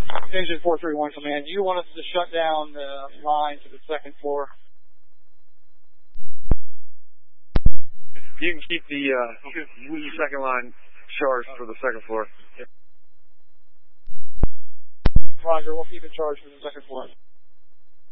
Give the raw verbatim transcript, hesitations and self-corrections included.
Engine four three one Command, do you want us to shut down the line to the second floor? You can keep the, uh, the second line charged for the second floor. Roger, we'll keep it charged for the second floor.